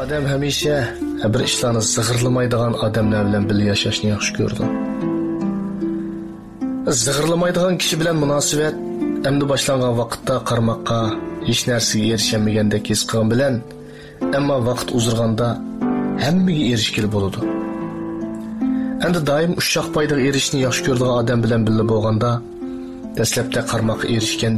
Adam hamisha bir ishlarni zig'irlamaydigan odamlar bilan birga yashashni yaxshi ko'rdi. Zig'irlamaydigan kishi bilan munosabat endi boshlangan vaqtda qarmoqqa hech narsaga erishilmagandek his qilgan bilan, ammo vaqt uzurganda hammaga erishkili bo'ladi. Endi doim ushshoq foydaga erishishni yaxshi ko'radigan odam bilan birga bo'lganda, dastlabda qarmoqqa erishgan